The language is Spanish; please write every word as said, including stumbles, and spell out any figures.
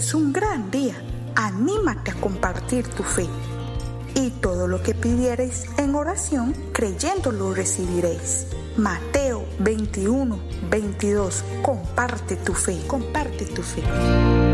es un gran día. Anímate a compartir tu fe. Y todo lo que pidiereis en oración, creyéndolo recibiréis. Mateo veintiuno, veintidós. Comparte tu fe, comparte tu fe.